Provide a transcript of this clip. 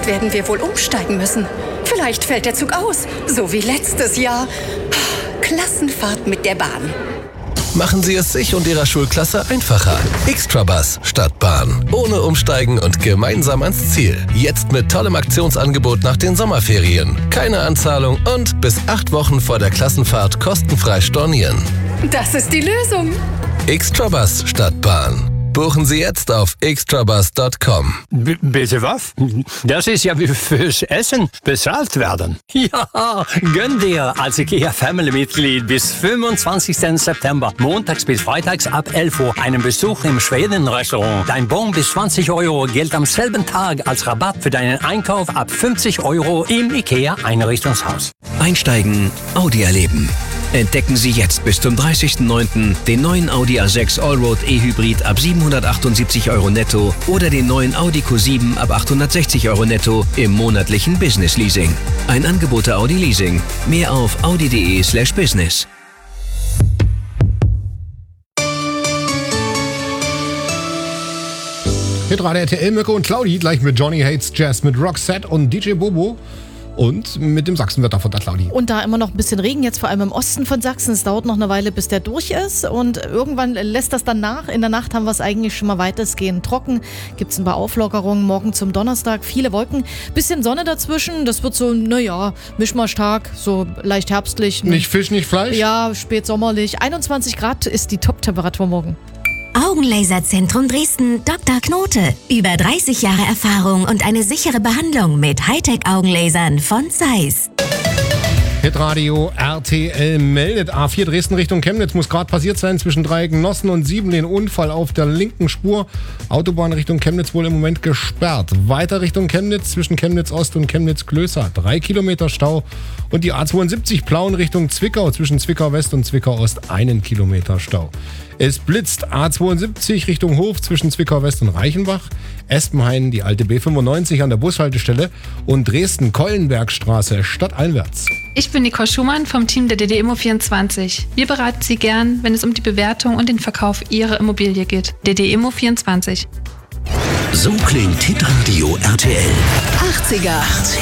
werden wir wohl umsteigen müssen. Vielleicht fällt der Zug aus, so wie letztes Jahr. Klassenfahrt mit der Bahn. Machen Sie es sich und Ihrer Schulklasse einfacher. Extrabus statt Bahn. Ohne Umsteigen und gemeinsam ans Ziel. Jetzt mit tollem Aktionsangebot nach den Sommerferien. Keine Anzahlung und bis 8 Wochen vor der Klassenfahrt kostenfrei stornieren. Das ist die Lösung. Extrabus statt Bahn. Buchen Sie jetzt auf extrabus.com. Bitte was? Das ist ja wie fürs Essen bezahlt werden. Ja, gönn dir als IKEA-Family-Mitglied bis 25. September, montags bis freitags ab 11 Uhr, einen Besuch im Schweden-Restaurant. Dein Bon bis 20 Euro gilt am selben Tag als Rabatt für deinen Einkauf ab 50 Euro im IKEA-Einrichtungshaus. Einsteigen, Audi erleben. Entdecken Sie jetzt bis zum 30.09. den neuen Audi A6 Allroad E-Hybrid ab 778 Euro netto oder den neuen Audi Q7 ab 860 Euro netto im monatlichen Business Leasing. Ein Angebot der Audi Leasing. Mehr auf audi.de/business. Hitradio RTL, Mirko und Claudi, gleich mit Johnny Hates Jazz, mit Roxette und DJ Bobo. Und mit dem Sachsenwetter von der Claudi. Und da immer noch ein bisschen Regen, jetzt vor allem im Osten von Sachsen. Es dauert noch eine Weile, bis der durch ist. Und irgendwann lässt das dann nach. In der Nacht haben wir es eigentlich schon mal weitestgehend trocken. Gibt es ein paar Auflockerungen. Morgen zum Donnerstag viele Wolken. Bisschen Sonne dazwischen. Das wird so, Mischmaschtag. So leicht herbstlich. Nicht Fisch, nicht Fleisch? Ja, spätsommerlich. 21 Grad ist die Top-Temperatur morgen. Augenlaserzentrum Dresden, Dr. Knote. Über 30 Jahre Erfahrung und eine sichere Behandlung mit Hightech-Augenlasern von Zeiss. Hitradio RTL meldet. A4 Dresden Richtung Chemnitz muss gerade passiert sein zwischen Dreiecken-Nossen und Siebenlehn. Unfall auf der linken Spur. Autobahn Richtung Chemnitz wohl im Moment gesperrt. Weiter Richtung Chemnitz zwischen Chemnitz Ost und Chemnitz Klößer. 3 Kilometer Stau. Und die A72 Plauen Richtung Zwickau zwischen Zwickau West und Zwickau Ost 1 Kilometer Stau. Es blitzt. A72 Richtung Hof zwischen Zwickau West und Reichenbach. Espenhain die alte B95 an der Bushaltestelle. Und Dresden-Kollenbergstraße stadteinwärts. Ich bin Nicole Schumann vom Team der DD-Immo24. Wir beraten Sie gern, wenn es um die Bewertung und den Verkauf Ihrer Immobilie geht. DD-Immo24. So klingt Hitradio RTL. 80er.